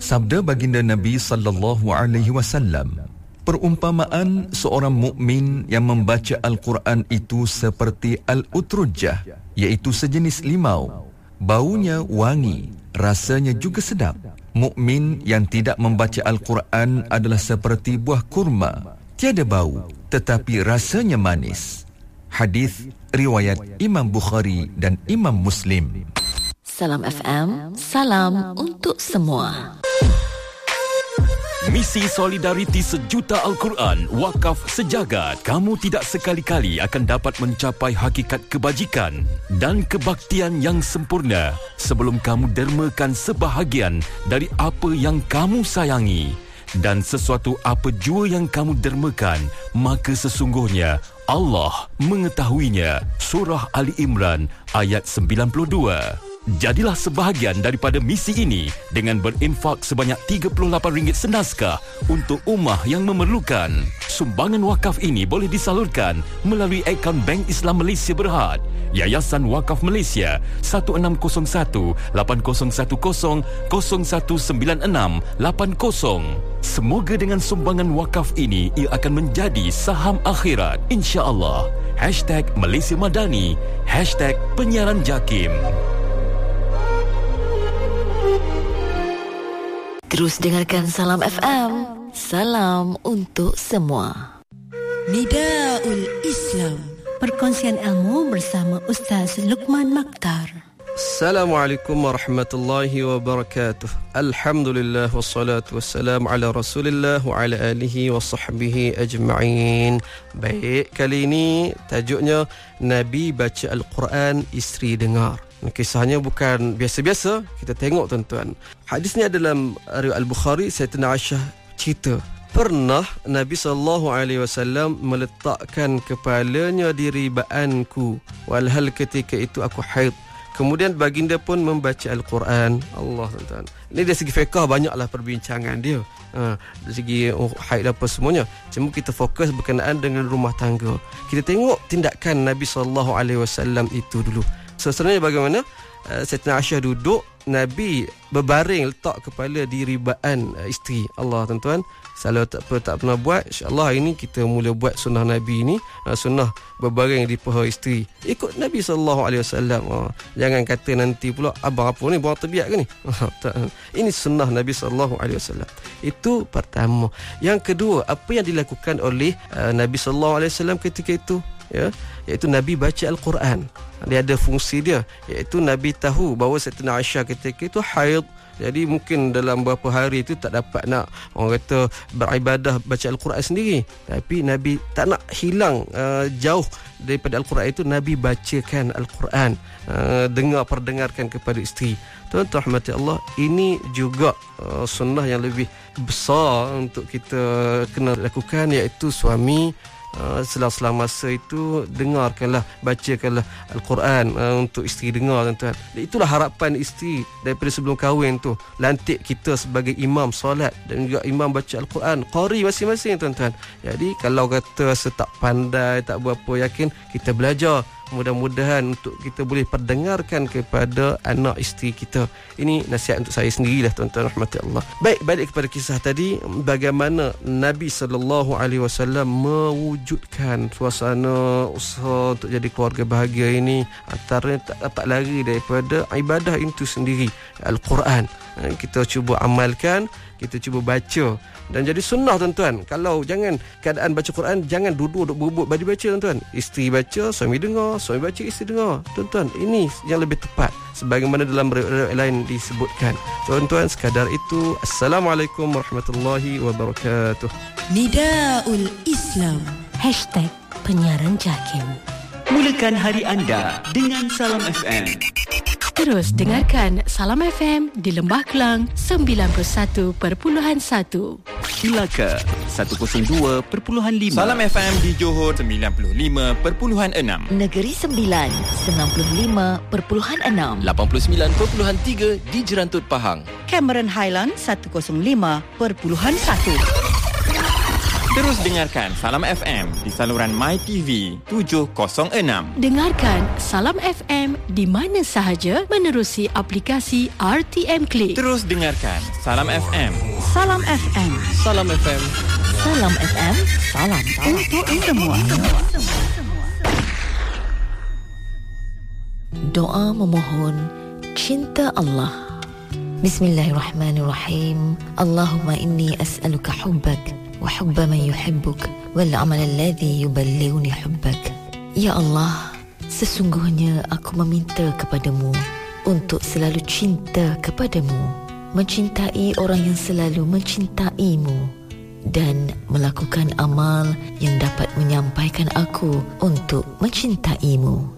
Sabda baginda Nabi sallallahu alaihi wasallam, perumpamaan seorang mukmin yang membaca Al-Quran itu seperti al-utrujah, iaitu sejenis limau. Baunya wangi, rasanya juga sedap. Mukmin yang tidak membaca Al-Quran adalah seperti buah kurma, tiada bau tetapi rasanya manis. Hadis riwayat Imam Bukhari dan Imam Muslim. Salam FM, salam untuk semua. Misi solidariti sejuta Al-Quran, wakaf sejagat. Kamu tidak sekali-kali akan dapat mencapai hakikat kebajikan dan kebaktian yang sempurna sebelum kamu dermakan sebahagian dari apa yang kamu sayangi. Dan sesuatu apa jua yang kamu dermakan, maka sesungguhnya Allah mengetahuinya. Surah Ali Imran ayat 92. Jadilah sebahagian daripada misi ini dengan berinfak sebanyak RM38 senaskah untuk ummah yang memerlukan. Sumbangan wakaf ini boleh disalurkan melalui akaun Bank Islam Malaysia Berhad, Yayasan Wakaf Malaysia 1601-8010-019680. Semoga dengan sumbangan wakaf ini ia akan menjadi saham akhirat, insya-Allah. #Malaysia Madani, #Penyiaran Jakim. Terus dengarkan Salam FM. Salam untuk semua. Nidaul Islam. Perkongsian ilmu bersama Ustaz Luqman Makhtar. Assalamualaikum warahmatullahi wabarakatuh. Alhamdulillah wassalatu wassalamu ala Rasulillah wa ala alihi wa sahbihi ajma'in. Baik, kali ini tajuknya Nabi baca Al-Quran, isteri dengar. Kisahnya bukan biasa-biasa. Kita tengok tuan-tuan. Hadis ni dalam riwayat Al-Bukhari. Sayyidina Aisyah cerita, pernah Nabi SAW meletakkan kepalanya di ribaanku walhal ketika itu aku haid. Kemudian baginda pun membaca Al-Quran. Allah, tuan-tuan. Ini dari segi fiqah banyaklah perbincangan dia. Dari segi haid apa semuanya. Cuma kita fokus berkenaan dengan rumah tangga. Kita tengok tindakan Nabi SAW itu dulu. Sebenarnya bagaimana Sayyidina Aisyah duduk, Nabi berbaring letak kepala di ribaan isteri. Allah, tuan-tuan, selalu tak pernah buat. InsyaAllah hari ini kita mula buat sunnah Nabi ni, sunnah berbaring di paha isteri. Ikut Nabi SAW. Jangan kata nanti pula, abang apa ni, buang terbiak ke ni? Ini sunnah Nabi SAW. Itu pertama. Yang kedua, apa yang dilakukan oleh Nabi SAW ketika itu, ya, iaitu Nabi baca Al-Quran. Dia ada fungsi dia, iaitu Nabi tahu bahawa Sayyidina Aisyah ketika itu haid. Jadi mungkin dalam beberapa hari itu tak dapat nak, orang kata, beribadah baca Al-Quran sendiri. Tapi Nabi tak nak hilang jauh daripada Al-Quran itu. Nabi bacakan Al-Quran, perdengarkan kepada isteri. Tuan-tuan rahmati Allah, ini juga sunnah yang lebih besar untuk kita kena lakukan, iaitu suami selama masa itu dengarkanlah, bacakanlah Al-Quran untuk isteri dengar, tuan-tuan. Itulah harapan isteri daripada sebelum kahwin tu. Lantik kita sebagai imam solat dan juga imam baca Al-Quran, qari masing-masing, tuan-tuan. Jadi kalau kata tak pandai, tak berapa yakin, kita belajar. Mudah-mudahan untuk kita boleh perdengarkan kepada anak isteri kita. Ini nasihat untuk saya sendirilah, tuan-tuan rahmati Allah. Baik, balik kepada kisah tadi, bagaimana Nabi SAW mewujudkan suasana usaha untuk jadi keluarga bahagia ini. Antaranya tak dapat lari daripada ibadah itu sendiri, Al-Quran. Kita cuba amalkan, kita cuba baca dan jadi sunnah, tuan-tuan. Kalau jangan keadaan baca Quran, jangan duduk berebut bagi baca, tuan-tuan. Isteri baca, suami dengar, suami baca, isteri dengar, tuan-tuan. Ini yang lebih tepat sebagaimana dalam riwayat lain disebutkan. Tuan-tuan, sekadar itu. Assalamualaikum warahmatullahi wabarakatuh. Nidaul Islam. #Penyiaran Jakim. Mulakan hari anda dengan Salam FM. Terus dengarkan Salam FM di Lembah Kelang 91.1, Melaka 102.5, Salam FM di Johor 95.6, Negeri Sembilan 95.6, 89.3 di Jerantut Pahang, Cameron Highland 105.1. Terus dengarkan Salam FM di saluran MyTV 706. Dengarkan Salam FM di mana sahaja menerusi aplikasi RTM Click. Terus dengarkan Salam FM. Salam FM. Salam FM. Salam FM. Salam untuk semua. Doa memohon cinta Allah. Bismillahirrahmanirrahim. Allahumma inni as'aluka hubbak wa hubba man yuhibbuk wal amal alladhi yuballighuni hubbak. Ya Allah, sesungguhnya aku meminta kepadamu untuk selalu cinta kepadamu, mencintai orang yang selalu mencintaimu, dan melakukan amal yang dapat menyampaikan aku untuk mencintaimu.